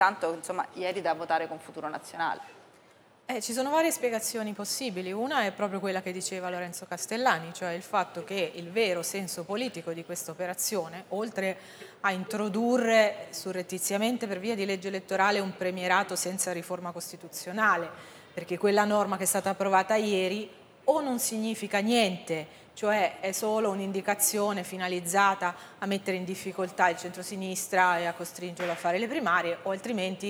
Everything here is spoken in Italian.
tanto insomma ieri da votare con Futuro Nazionale. Ci sono varie spiegazioni possibili. Una è proprio quella che diceva Lorenzo Castellani, cioè il fatto che il vero senso politico di questa operazione, oltre a introdurre surrettiziamente per via di legge elettorale un premierato senza riforma costituzionale, perché quella norma che è stata approvata ieri o non significa niente, cioè è solo un'indicazione finalizzata a mettere in difficoltà il centrosinistra e a costringerlo a fare le primarie, o altrimenti